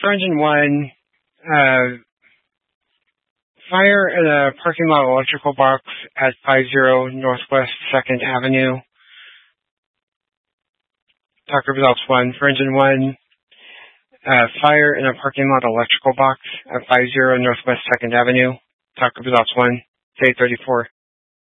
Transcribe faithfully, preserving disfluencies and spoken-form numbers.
for engine one, uh, fire in a parking lot electrical box at five zero Northwest second Avenue. Talk results one. For engine one, uh, fire in a parking lot electrical box at five zero Northwest second Avenue. Talk results one. Day thirty-four.